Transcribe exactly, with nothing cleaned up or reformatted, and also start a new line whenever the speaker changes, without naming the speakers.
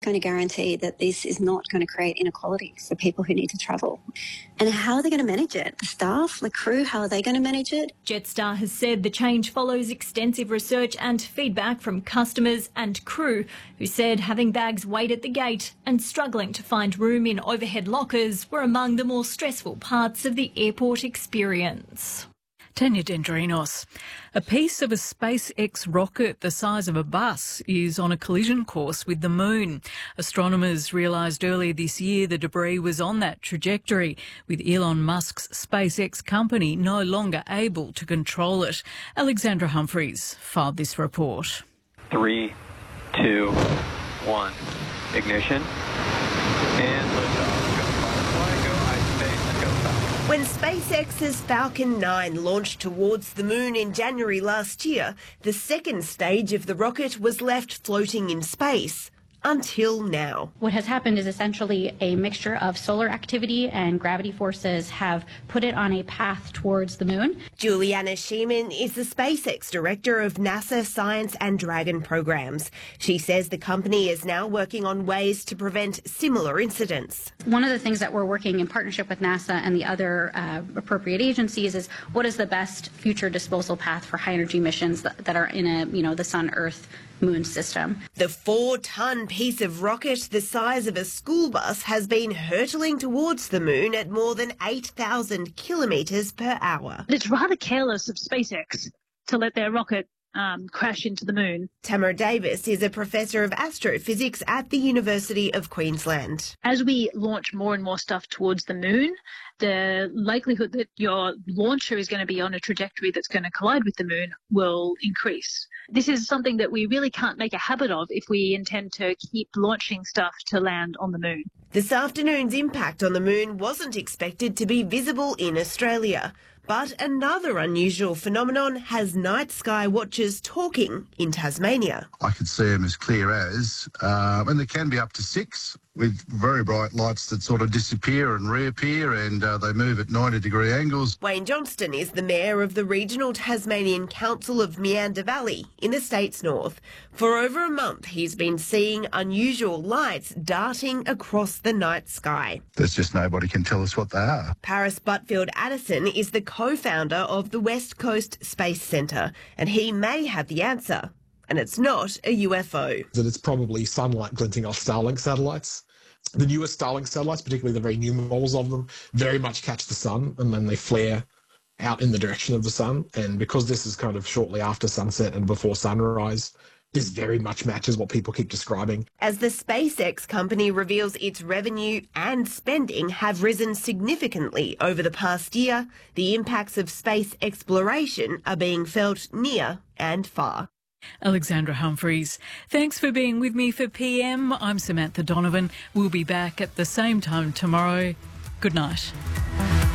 going to guarantee that this is not going to create inequality for people who need to travel? And how are they going to manage it? The staff, the crew, how are they going to manage it?
Jetstar has said the change follows extensive research and feedback from customers and crew who said having bags wait at the gate and struggling to find room in overhead lockers were among the more stressful parts of the airport experience.
Tanya Dendrinos. A piece of a SpaceX rocket the size of a bus is on a collision course with the moon. Astronomers realised earlier this year the debris was on that trajectory, with Elon Musk's SpaceX company no longer able to control it. Alexandra Humphreys filed this report.
Three, two, one, ignition, and liftoff.
When SpaceX's Falcon nine launched towards the moon in January last year, the second stage of the rocket was left floating in space. Until now.
What has happened is essentially a mixture of solar activity and gravity forces have put it on a path towards the moon.
Juliana Schiemann is the SpaceX director of NASA Science and Dragon programs. She says the company is now working on ways to prevent similar incidents.
One of the things that we're working in partnership with NASA and the other uh, appropriate agencies is what is the best future disposal path for high energy missions that, that are in a, you know, the Sun, Earth, Moon system.
The four-ton piece of rocket the size of a school bus has been hurtling towards the moon at more than eight thousand kilometres per hour.
It's rather careless of SpaceX to let their rocket um, crash into the moon.
Tamara Davis is a professor of astrophysics at the University of Queensland.
As we launch more and more stuff towards the moon, the likelihood that your launcher is going to be on a trajectory that's going to collide with the moon will increase. This is something that we really can't make a habit of if we intend to keep launching stuff to land on the moon.
This afternoon's impact on the moon wasn't expected to be visible in Australia. But another unusual phenomenon has night sky watchers talking in Tasmania.
I could see them as clear as, um, and there can be up to six with very bright lights that sort of disappear and reappear, and uh, they move at ninety degree angles.
Wayne Johnston is the mayor of the regional Tasmanian Council of Meander Valley in the state's north. For over a month, he's been seeing unusual lights darting across the night sky.
There's just nobody can tell us what they are.
Paris Butfield Addison is the co-founder of the West Coast Space Centre, and he may have the answer. And it's not a U F O.
That it's probably sunlight glinting off Starlink satellites. The newest Starlink satellites, particularly the very new models of them, very much catch the sun and then they flare out in the direction of the sun. And because this is kind of shortly after sunset and before sunrise, this very much matches what people keep describing.
As the SpaceX company reveals its revenue and spending have risen significantly over the past year, the impacts of space exploration are being felt near and far.
Alexandra Humphreys, thanks for being with me for P M. I'm Samantha Donovan. We'll be back at the same time tomorrow. Good night.